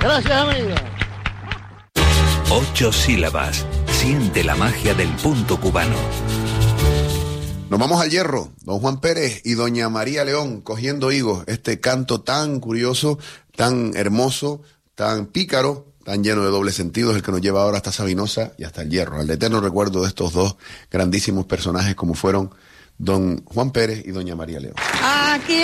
Gracias, amigo. 8 sílabas. Siente la magia del punto cubano. Nos vamos al Hierro, don Juan Pérez y doña María León cogiendo higos. Este canto tan curioso, tan hermoso, tan pícaro, tan lleno de doble sentido, es el que nos lleva ahora hasta Sabinosa y hasta el Hierro, al eterno recuerdo de estos dos grandísimos personajes como fueron don Juan Pérez y doña María León. Aquí